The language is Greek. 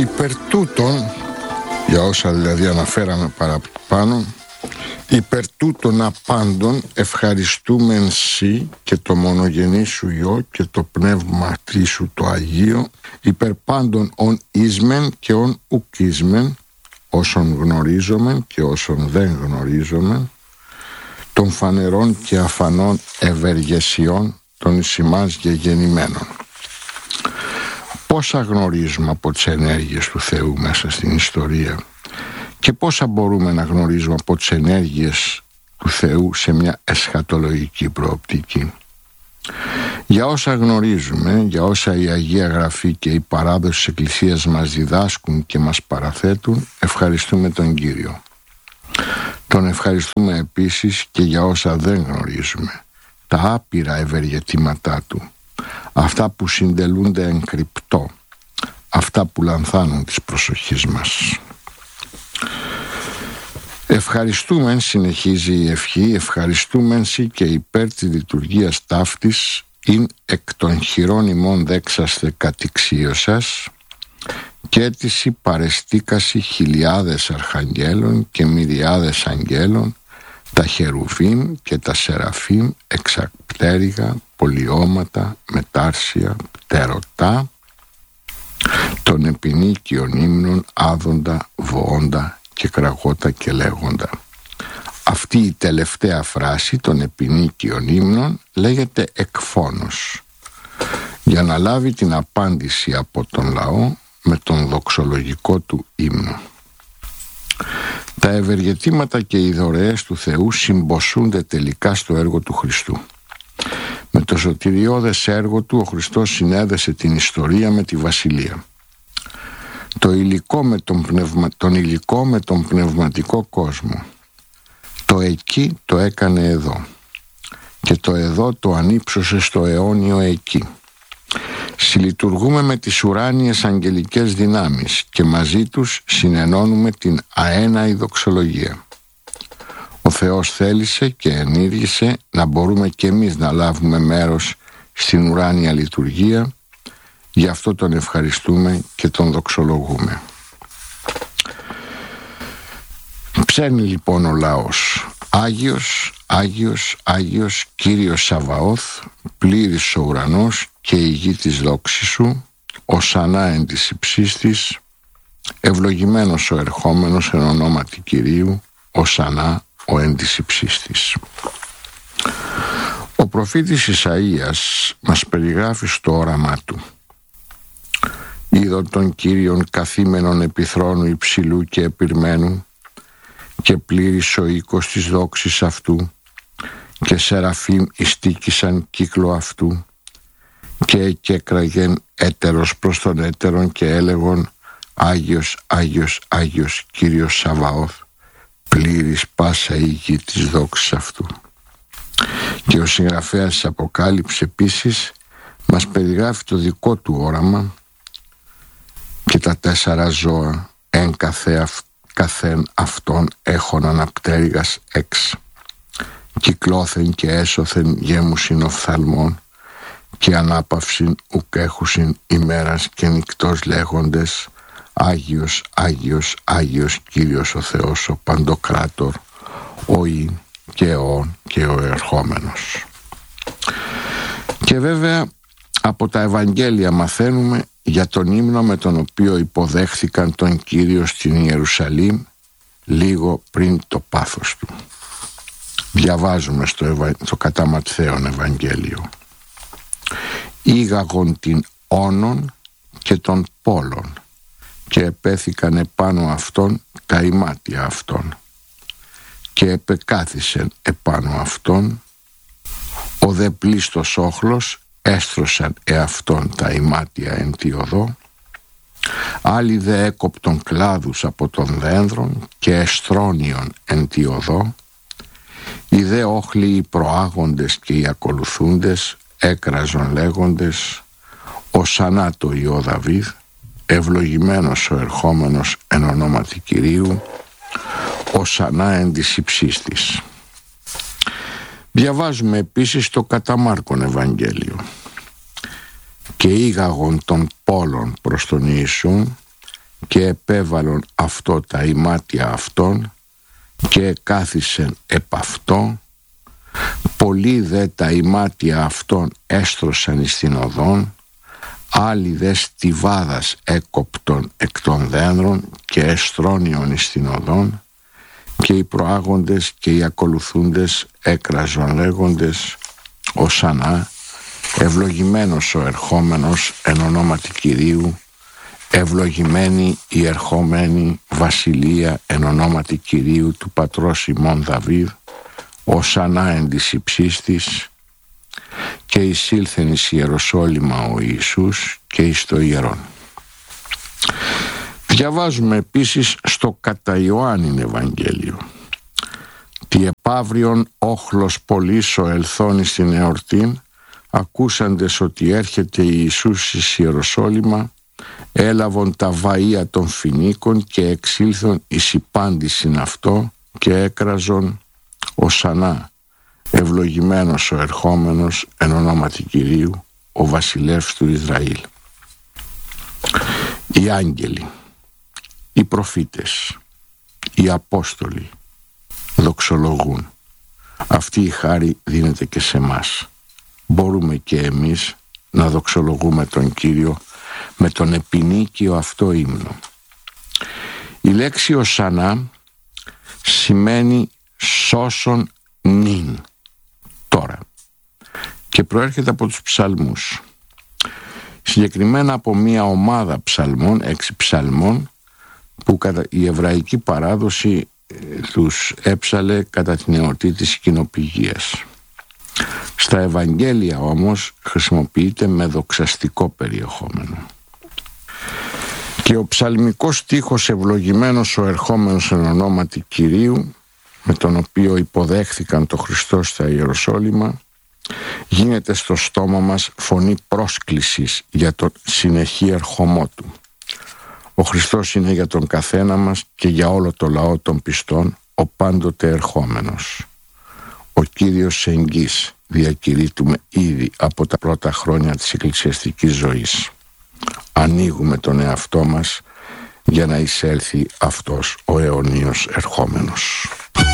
Υπέρ τούτων, για όσα δηλαδή αναφέραμε παραπάνω, υπέρ τούτων απάντων ευχαριστούμεν Σοι και το μονογενή Σου Υιό και το πνεύμα Σου το Αγίο, υπέρ πάντων ον ίσμεν και ον ουκ ίσμεν, όσων γνωρίζομεν και όσων δεν γνωρίζομεν, των φανερών και αφανών ευεργεσιών των εις ημάς γεγεννημένων. Πόσα γνωρίζουμε από τις ενέργειες του Θεού μέσα στην ιστορία και πόσα μπορούμε να γνωρίζουμε από τις ενέργειες του Θεού σε μια εσχατολογική προοπτική. Για όσα γνωρίζουμε, για όσα η Αγία Γραφή και η παράδοση της Εκκλησίας μας διδάσκουν και μας παραθέτουν, ευχαριστούμε τον Κύριο. Τον ευχαριστούμε επίσης και για όσα δεν γνωρίζουμε, τα άπειρα ευεργετήματά Του, αυτά που συντελούνται εν κρυπτό, αυτά που λανθάνουν της προσοχής μας. Ευχαριστούμεν, συνεχίζει η ευχή, ευχαριστούμεν Σοι και υπέρ της λειτουργίας ταύτης, ειν εκ των χειρών ημών δέξαστε κατηξίωσας, και έτηση παρεστήκαση χιλιάδες αρχαγγέλων και μυριάδες αγγέλων, τα χερουβίμ και τα σεραφίμ, εξαπτέρυγα, πολιώματα, μετάρσια, πτερωτά, των επινίκιων ύμνων, άδοντα, βοόντα και κραγότα και λέγοντα. Αυτή η τελευταία φράση των επινίκιων ύμνων λέγεται εκφώνος, για να λάβει την απάντηση από τον λαό με τον δοξολογικό του ύμνο. Τα ευεργετήματα και οι δωρεές του Θεού συμποσούνται τελικά στο έργο του Χριστού. Με το σωτηριώδες έργο του ο Χριστός συνέδεσε την ιστορία με τη βασιλεία. Τον υλικό με τον πνευματικό κόσμο. Το εκεί το έκανε εδώ και το εδώ το ανύψωσε στο αιώνιο εκεί. Συλλειτουργούμε με τις ουράνιες αγγελικές δυνάμεις και μαζί τους συνενώνουμε την αέναη δοξολογία. Ο Θεός θέλησε και ενήργησε να μπορούμε και εμείς να λάβουμε μέρος στην ουράνια λειτουργία, γι' αυτό τον ευχαριστούμε και τον δοξολογούμε. Ψέρνει λοιπόν ο λαός: Άγιος, Άγιος, Άγιος Κύριος Σαβαώθ, πλήρης ο ουρανός και η γη της δόξης Σου, οσανά εν της υψής της, ευλογημένος ο ερχόμενος εν ονόματι Κυρίου, οσανά ο εν της υψής της. Ο προφήτης Ισαΐας μας περιγράφει στο όραμά του: είδω τον Κύριον καθήμενον επί θρόνου υψηλού και επιρμένου, και πλήρης ο οίκος της δόξης αυτού, και σεραφείμ ειστίκησαν κύκλο αυτού, και εκέκραγεν έτερος προς τον έτερον και έλεγον: Άγιος, Άγιος, Άγιος Κύριος Σαβαώθ, πλήρης πάσα η γη της δόξης αυτού. Και ο συγγραφέας της Αποκάλυψης επίσης μας περιγράφει το δικό του όραμα: και τα 4 ζώα εν καθέν αυτόν έχων αναπτέρυγας εξ, κυκλώθεν και έσωθεν γέμουσιν οφθαλμών, και ανάπαυσιν ουκ έχουσιν ημέρας και νυκτός λέγοντες: Άγιος, Άγιος, Άγιος Κύριος ο Θεός ο Παντοκράτορ, ο ι και ο και ο ερχόμενος. Και βέβαια από τα Ευαγγέλια μαθαίνουμε για τον ύμνο με τον οποίο υποδέχθηκαν τον Κύριο στην Ιερουσαλήμ λίγο πριν το πάθος του. Διαβάζουμε στο κατά Ματθαίον Ευαγγέλιο: ήγαγον την όνον και των πόλων, και επέθηκαν επάνω αυτών τα ημάτια αυτών, και επεκάθισεν επάνω αυτών, ο δε πλήστος όχλος έστρωσαν εαυτόν τα ημάτια εν τη οδό, άλλοι δε έκοπτον κλάδους από των δένδρων και εστρώνιον εν τη οδό, οι δε όχλοι οι προάγοντες και οι ακολουθούντες έκραζον λέγοντες: οσανά το Υιό Δαβίδ, ευλογημένος ο ερχόμενος εν ονόματι Κυρίου, οσανά εν της υψής της. Διαβάζουμε επίσης το κατά Μάρκον Ευαγγέλιο: και ήγαγον των πόλων προς τον Ιησούν, και επέβαλον αυτό τα ημάτια αυτών και εκάθισεν επ' αυτό. Πολλοί δε τα ημάτια αυτών έστρωσαν εις την οδόν, άλλοι δε στιβάδας έκοπτον εκ των δένδρων και εστρώνιον εις την οδόν, και οι προάγοντες και οι ακολουθούντες έκραζον λέγοντες «Ωσανά, ευλογημένος ο ερχόμενος εν ονόματι Κυρίου, ευλογημένη η ερχόμενη βασιλεία εν ονόματι Κυρίου του πατρός ημών Δαβίδ, ωσανά εν της υψής της». Και εισήλθεν εις Ιεροσόλυμα ο Ιησούς και εις το ιερόν. Διαβάζουμε επίσης στο κατά Ιωάννην Ευαγγέλιο: «Τι επαύριον όχλος πολύς ο ελθόν εις την εορτήν, ακούσαντες ότι έρχεται Ιησούς εις Ιεροσόλυμα, έλαβον τα βαΐα των φοινίκων και εξήλθον εις υπάντησιν αυτό και έκραζον «Ωσανά, ευλογημένος ο ερχόμενος εν ονόματι Κυρίου, ο βασιλεύς του Ισραήλ». Οι άγγελοι, οι προφήτες, οι Απόστολοι δοξολογούν. Αυτή η χάρη δίνεται και σε μας. Μπορούμε και εμείς να δοξολογούμε τον Κύριο με τον επινίκιο αυτό ύμνο. Η λέξη «ωσανά» σημαίνει «σώσον νυν», τώρα, και προέρχεται από τους ψαλμούς. Συγκεκριμένα από μια ομάδα ψαλμών, 6 ψαλμών, που κατά η εβραϊκή παράδοση τους έψαλε κατά την εορτή της Κοινοπηγίας. Στα Ευαγγέλια όμως χρησιμοποιείται με δοξαστικό περιεχόμενο. Και ο ψαλμικός στίχος «Ευλογημένος ο ερχόμενος εν ονόματι Κυρίου», με τον οποίο υποδέχθηκαν το Χριστό στα Ιεροσόλυμα, γίνεται στο στόμα μας φωνή πρόσκλησης για τον συνεχή ερχομό Του. Ο Χριστός είναι για τον καθένα μας και για όλο το λαό των πιστών ο πάντοτε ερχόμενος. Ο Κύριος εγγύς διακηρύττουμε ήδη από τα πρώτα χρόνια της εκκλησιαστικής ζωής. Ανοίγουμε τον εαυτό μας για να εισέλθει αυτός ο αιωνίος ερχόμενος.